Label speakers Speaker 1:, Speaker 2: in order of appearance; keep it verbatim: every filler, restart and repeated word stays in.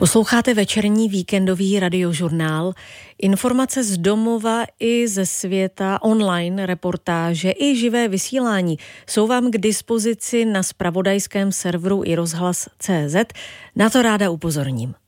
Speaker 1: Posloucháte večerní víkendový radiožurnál. Informace z domova i ze světa, online reportáže i živé vysílání jsou vám k dispozici na zpravodajském serveru iRozhlas tečka cé zet. Na to ráda upozorním.